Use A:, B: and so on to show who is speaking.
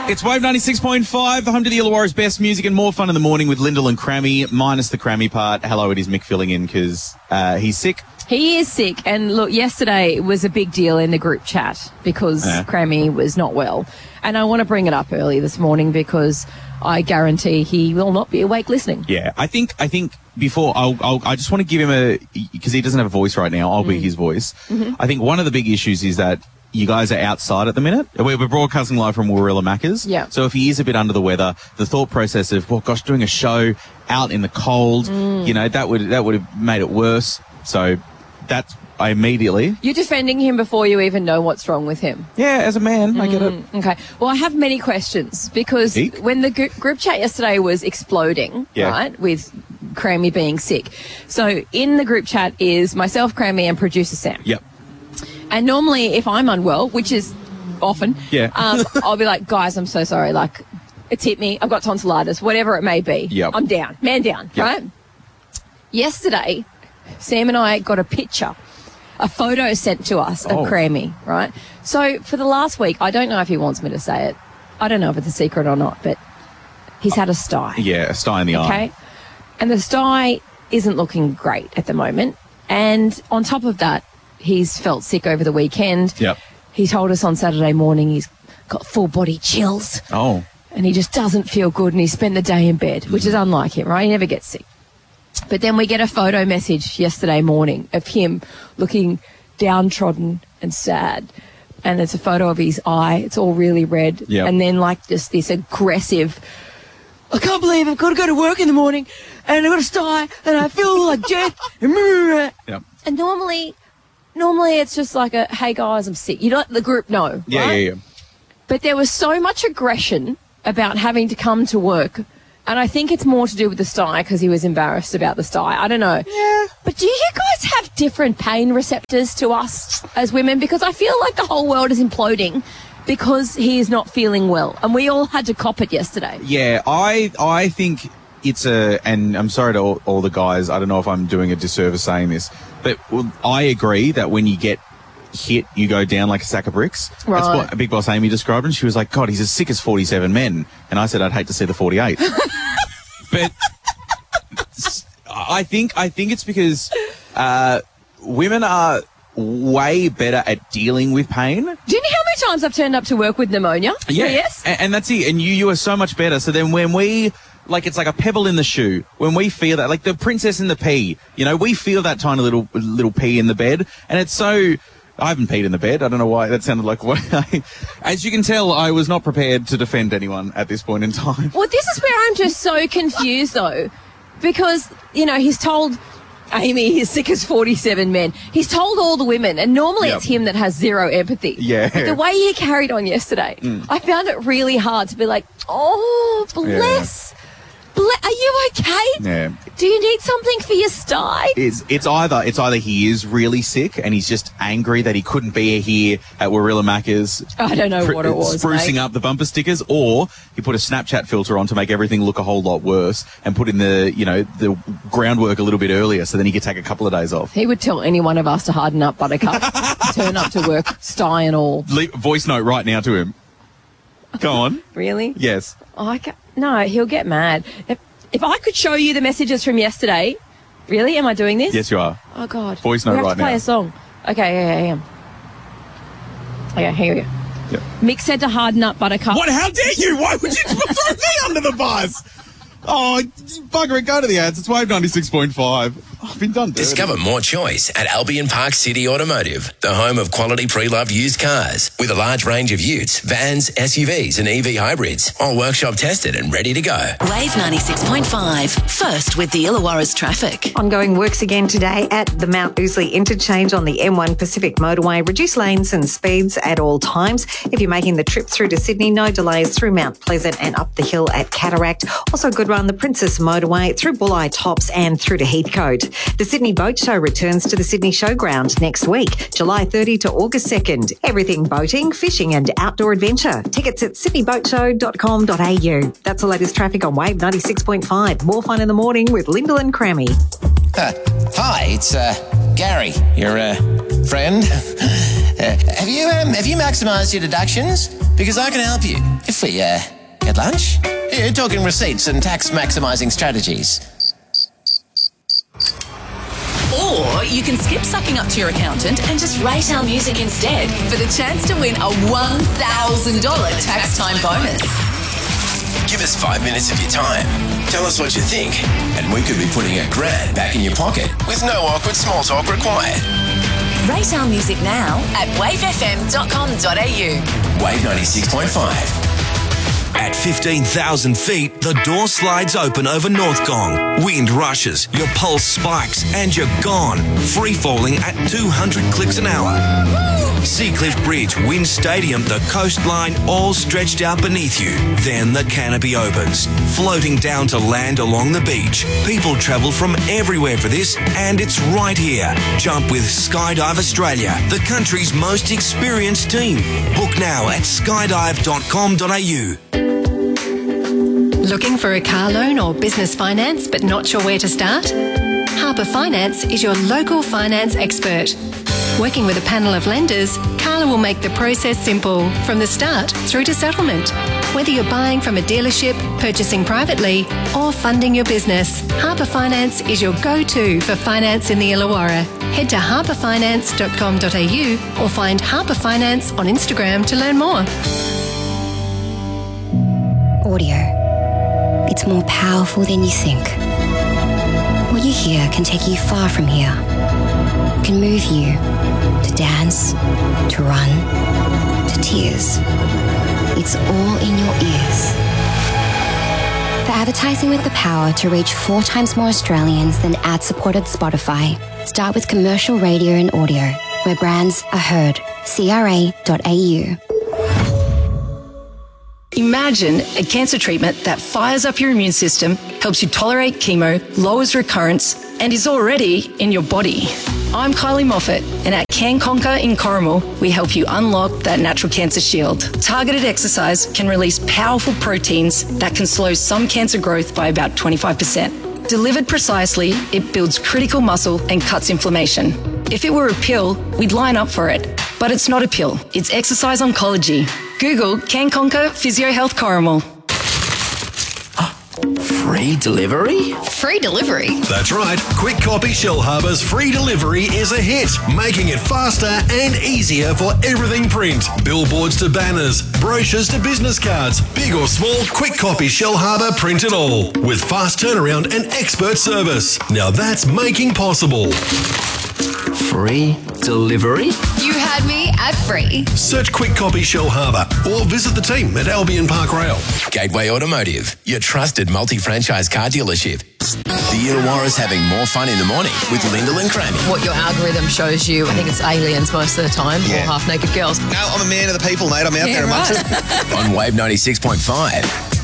A: It's Wave 96.5, the home to the Illawarra's best music and more fun in the morning with Lyndall and Crammy, minus the Crammy part. Hello, it is Mick filling in because he's sick.
B: He is sick. And look, yesterday was a big deal in the group chat because Crammy was not well. And I want to bring it up early this morning because I guarantee he will not be awake listening.
A: Yeah, I think before I just want to give him because he doesn't have a voice right now. I'll be his voice. Mm-hmm. I think one of the big issues is that you guys are outside at the minute. We're broadcasting live from Warilla Macca's.
B: Yeah.
A: So if he is a bit under the weather, the thought process of, well, gosh, doing a show out in the cold, that would have made it worse. So that's immediately.
B: You're defending him before you even know what's wrong with him.
A: Yeah, as a man, I get it.
B: Okay. Well, I have many questions because when the group chat yesterday was exploding, right, with Crammy being sick. So in the group chat is myself, Crammy, and producer Sam.
A: Yep.
B: And normally if I'm unwell, which is often, I'll be like, guys, I'm so sorry. Like, it's hit me. I've got tonsillitis, whatever it may be.
A: Yep.
B: I'm down, man down, right? Yesterday, Sam and I got a photo sent to us of Crammy, right? So for the last week, I don't know if he wants me to say it. I don't know if it's a secret or not, but he's had a sty.
A: Yeah, a sty in the eye.
B: Okay. And the sty isn't looking great at the moment. And on top of that, he's felt sick over the weekend.
A: Yep.
B: He told us on Saturday morning he's got full body chills.
A: Oh.
B: And he just doesn't feel good and he spent the day in bed, which is unlike him, right? He never gets sick. But then we get a photo message yesterday morning of him looking downtrodden and sad. And it's a photo of his eye. It's all really red.
A: Yep.
B: And then like just this aggressive, I can't believe I've got to go to work in the morning and I've got to sty and I feel like death.
A: Yep.
B: And normally it's just like a, hey guys, I'm sick. You let the group know, right?
A: Yeah.
B: But there was so much aggression about having to come to work. And I think it's more to do with the sty because he was embarrassed about the sty. I don't know. Yeah. But do you guys have different pain receptors to us as women? Because I feel like the whole world is imploding because he is not feeling well. And we all had to cop it yesterday.
A: Yeah, I think it's and I'm sorry to all the guys, I don't know if I'm doing a disservice saying this, but I agree that when you get hit, you go down like a sack of bricks.
B: Right.
A: That's what Big Boss Amy described, and she was like, God, he's as sick as 47 men. And I said, I'd hate to see the 48. But I think it's because women are way better at dealing with pain.
B: Do you know how many times I've turned up to work with pneumonia?
A: Yeah.
B: Yes.
A: And that's it. And you are so much better. So then when we, like, it's like a pebble in the shoe. When we feel that, like the princess in the pea, we feel that tiny little pea in the bed. And it's so... I haven't peed in the bed. I don't know why that sounded like what as you can tell, I was not prepared to defend anyone at this point in time.
B: Well, this is where I'm just so confused, though, because, he's told Amy he's sick as 47 men. He's told all the women, and normally it's him that has zero empathy.
A: Yeah.
B: But the way he carried on yesterday, I found it really hard to be like, oh, bless.
A: Yeah.
B: Are you okay?
A: Yeah.
B: Do you need something for your sty?
A: It's either he is really sick and he's just angry that he couldn't be here at Warilla Macca's.
B: I don't know what it was,
A: sprucing up the bumper stickers, or he put a Snapchat filter on to make everything look a whole lot worse and put in the groundwork a little bit earlier so then he could take a couple of days off.
B: He would tell any one of us to harden up, Buttercup. Turn up to work, sty and all.
A: Voice note right now to him. Go on.
B: Really?
A: Yes.
B: No, he'll get mad. If I could show you the messages from yesterday, really? Am I doing this?
A: Yes, you are.
B: Oh, God.
A: Voice note right now.
B: We have to play a song. Okay, yeah, I am. Okay, here we go.
A: Yep.
B: Mick said to harden up, Buttercup.
A: What? How dare you? Why would you throw me under the bus? Oh, bugger it, go to the ads. It's Wave 96.5. I've been done dirty.
C: Discover more choice at Albion Park City Automotive, the home of quality pre-loved used cars with a large range of utes, vans, SUVs and EV hybrids, all workshop tested and ready to go.
D: Wave 96.5, first with the Illawarra's traffic.
E: Ongoing works again today at the Mount Ousley interchange on the M1 Pacific motorway. Reduce lanes and speeds at all times. If you're making the trip through to Sydney, no delays through Mount Pleasant and up the hill at Cataract. Also good run the Princess motorway through Bulli Tops and through to Heathcote. The Sydney Boat Show returns to the Sydney Showground next week, July 30 to August 2nd. Everything boating, fishing and outdoor adventure. Tickets at sydneyboatshow.com.au. That's the latest traffic on Wave 96.5. More fun in the morning with Lyndall and Crammy.
C: Hi, it's Gary, your friend. Have you maximised your deductions? because I can help you if we, get lunch. Yeah, talking receipts and tax maximising strategies.
D: Or you can skip sucking up to your accountant and just rate our music instead for the chance to win a $1,000 tax time bonus.
C: Give us 5 minutes of your time. Tell us what you think, and we could be putting $1,000 back in your pocket with no awkward small talk required.
D: Rate our music now at wavefm.com.au.
C: Wave 96.5.
F: At 15,000 feet, the door slides open over North Gong. Wind rushes, your pulse spikes, and you're gone, free-falling at 200 clicks an hour. Seacliff Bridge, Wind Stadium, the coastline, all stretched out beneath you. Then the canopy opens, floating down to land along the beach. People travel from everywhere for this, and it's right here. Jump with Skydive Australia, the country's most experienced team. Book now at skydive.com.au.
G: Looking for a car loan or business finance but not sure where to start? Harbour Finance is your local finance expert. Working with a panel of lenders, Carla will make the process simple from the start through to settlement. Whether you're buying from a dealership, purchasing privately, or funding your business, Harbour Finance is your go-to for finance in the Illawarra. Head to harbourfinance.com.au or find Harbour Finance on Instagram to learn more.
H: Audio. It's more powerful than you think. What you hear can take you far from here. It can move you to dance, to run, to tears. It's all in your ears. For advertising with the power to reach 4 times more Australians than ad-supported Spotify, start with commercial radio and audio, where brands are heard. CRA.au.
I: Imagine a cancer treatment that fires up your immune system, helps you tolerate chemo, lowers recurrence, and is already in your body. I'm Kylie Moffat, and at Can Conquer in Corrimal, we help you unlock that natural cancer shield. Targeted exercise can release powerful proteins that can slow some cancer growth by about 25%. Delivered precisely, it builds critical muscle and cuts inflammation. If it were a pill, we'd line up for it. But it's not a pill. It's exercise oncology. Google Can Conquer Physio Health Corrimal.
C: Free delivery?
D: Free delivery?
J: That's right. Quick Copy Shellharbour's free delivery is a hit, making it faster and easier for everything print. Billboards to banners, brochures to business cards, big or small, Quick Copy Shellharbour print it all. With fast turnaround and expert service. Now that's making possible.
C: Free delivery?
D: You had me at free.
J: Search Quick Copy Shellharbour or visit the team at Albion Park Rail.
C: Gateway Automotive, your trusted multi-franchise car dealership. The Illawarra's having more fun in the morning with Lyndall and Crammy.
B: What your algorithm shows you, I think it's aliens most of the time, or half-naked girls.
K: No, I'm a man of the people, mate. I'm out there amongst them.
C: On Wave 96.5.